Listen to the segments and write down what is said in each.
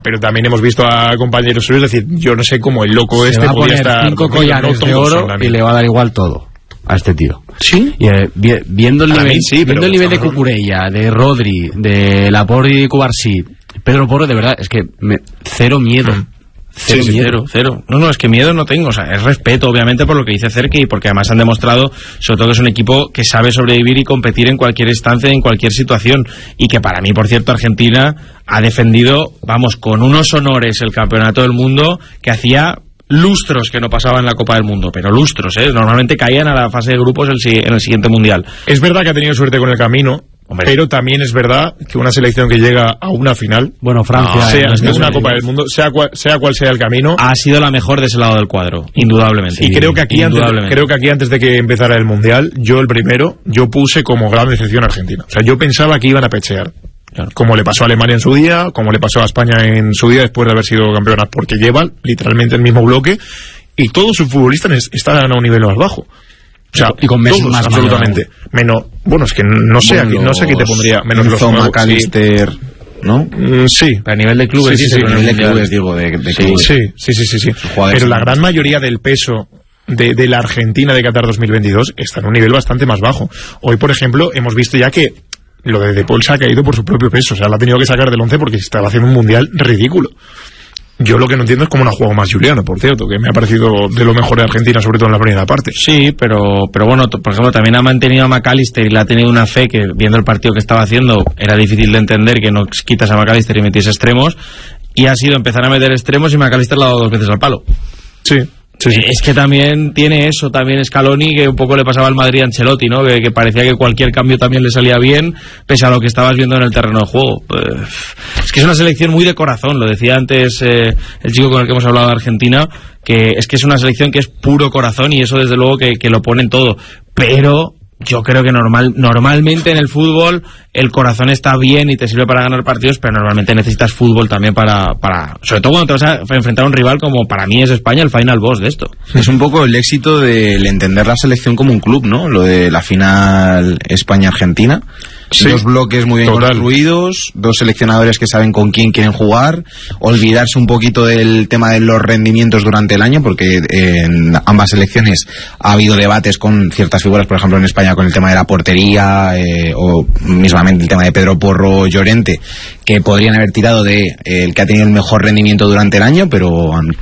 pero también hemos visto a compañeros suyos decir, yo no sé cómo el loco se este va a podía poner estar 5 collares de oro y le va a dar igual todo a este tío. ¿Sí? Y, viendo el nivel, sí, viendo el nivel de Cucurella, de Rodri, de Laporte y de Cubarsí, Pedro Porro, de verdad, es que cero miedo. Cero. No, es que miedo no tengo, o sea, es respeto obviamente por lo que dice Cerque y porque además han demostrado, sobre todo que es un equipo que sabe sobrevivir y competir en cualquier instancia, en cualquier situación, y que para mí, por cierto, Argentina ha defendido, vamos, con unos honores el campeonato del mundo que hacía lustros que no pasaban en la Copa del Mundo, pero lustros, normalmente caían a la fase de grupos en el siguiente Mundial. Es verdad que ha tenido suerte con el camino. Hombre. Pero también es verdad que una selección que llega a una final, bueno, Francia, sea una Copa del Mundo, sea cual sea el camino, ha sido la mejor de ese lado del cuadro, indudablemente. Y creo que aquí antes de que empezara el Mundial, yo puse como gran decepción a Argentina. O sea, yo pensaba que iban a pechear. Claro. Como le pasó a Alemania en su día, como le pasó a España en su día después de haber sido campeonas, porque llevan literalmente el mismo bloque y todos sus futbolistas están a un nivel más bajo. O sea, y con Messi más absolutamente. Menos, bueno, es que no sé aquí te pondría menos los nuevos, McAllister, sí. ¿no? Sí. A nivel de clubes, sí, a nivel de clubes, digo, de clubes. Sí. Pero la gran mayoría del peso de la Argentina de Qatar 2022 está en un nivel bastante más bajo. Hoy, por ejemplo, hemos visto ya que lo de De Paul se ha caído por su propio peso. O sea, la ha tenido que sacar del 11 porque estaba haciendo un mundial ridículo. Yo lo que no entiendo es cómo no ha jugado más Juliano, por cierto, que me ha parecido de lo mejor de Argentina, sobre todo en la primera parte. Sí, pero bueno, por ejemplo, también ha mantenido a McAllister y le ha tenido una fe que, viendo el partido que estaba haciendo, era difícil de entender que no quitas a McAllister y metes extremos, y ha sido empezar a meter extremos y McAllister le ha dado 2 veces al palo. Sí. Es que también tiene eso, también Scaloni, que un poco le pasaba al Madrid a Ancelotti, ¿no? Que parecía que cualquier cambio también le salía bien, pese a lo que estabas viendo en el terreno de juego. Es que es una selección muy de corazón, lo decía antes el chico con el que hemos hablado de Argentina, que es una selección que es puro corazón y eso desde luego que lo pone en todo. Pero yo creo que normalmente en el fútbol el corazón está bien y te sirve para ganar partidos, pero normalmente necesitas fútbol también para sobre todo cuando te vas a enfrentar a un rival como para mí es España, el final boss de esto. Es un poco el éxito del entender la selección como un club, ¿no? Lo de la final España-Argentina. Sí, 2 bloques muy bien construidos, 2 seleccionadores que saben con quién quieren jugar, olvidarse un poquito del tema de los rendimientos durante el año, porque en ambas selecciones ha habido debates con ciertas figuras, por ejemplo en España con el tema de la portería, o mismamente el tema de Pedro Porro, Llorente, que podrían haber tirado de el que ha tenido el mejor rendimiento durante el año, pero han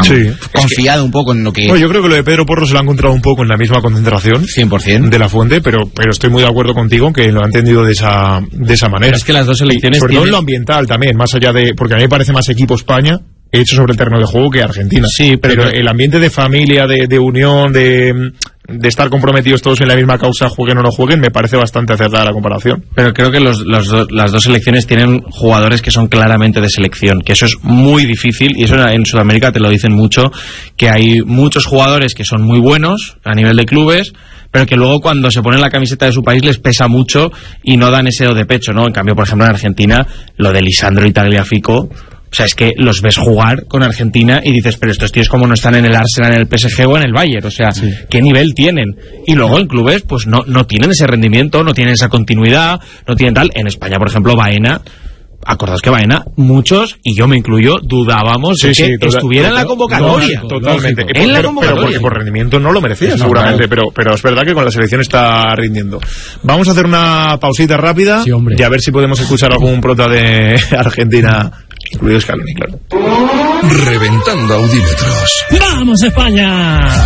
confiado un poco en lo que... Bueno, yo creo que lo de Pedro Porro se lo ha encontrado un poco en la misma concentración 100% de la Fuente, pero estoy muy de acuerdo contigo que lo ha entendido de esa manera. Pero es que las dos selecciones sobre todo en lo ambiental también, más allá de... Porque a mí me parece más equipo España hecho sobre el terreno de juego que Argentina. Sí, pero el ambiente de familia, de unión, de estar comprometidos todos en la misma causa, jueguen o no jueguen, me parece bastante acertada la comparación. Pero creo que las dos selecciones tienen jugadores que son claramente de selección, que eso es muy difícil, y eso en Sudamérica te lo dicen mucho, que hay muchos jugadores que son muy buenos a nivel de clubes, pero que luego cuando se ponen la camiseta de su país les pesa mucho y no dan ese do de pecho, ¿no? En cambio, por ejemplo, en Argentina, lo de Lisandro y Tagliafico... O sea, es que los ves jugar con Argentina y dices, pero estos tíos como no están en el Arsenal, en el PSG o en el Bayern, o sea, sí. ¿Qué nivel tienen? Y luego en clubes, pues no tienen ese rendimiento, no tienen esa continuidad, no tienen tal. En España, por ejemplo, Baena, acordaos que Baena, muchos, y yo me incluyo, dudábamos de que estuviera en la convocatoria. Totalmente. En la convocatoria. Pero porque por rendimiento no lo merecía, seguramente, pero es verdad que con la selección está rindiendo. Vamos a hacer una pausita rápida, sí, y a ver si podemos escuchar algún prota de Argentina, incluido Scaloni, claro. Reventando audímetros. ¡Vamos, España!